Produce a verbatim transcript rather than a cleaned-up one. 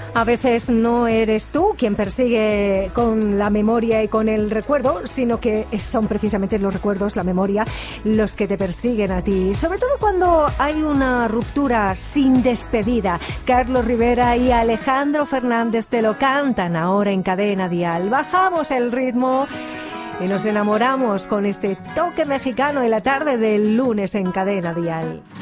A veces no eres tú quien persigue con la memoria y con el recuerdo, sino que son precisamente los recuerdos, la memoria, los que te persiguen a ti. Sobre todo cuando hay una ruptura sin despedida. Carlos Rivera y Alejandro Fernández te lo cantan ahora en Cadena Dial. Bajamos el ritmo y nos enamoramos con este toque mexicano en la tarde del lunes en Cadena Dial.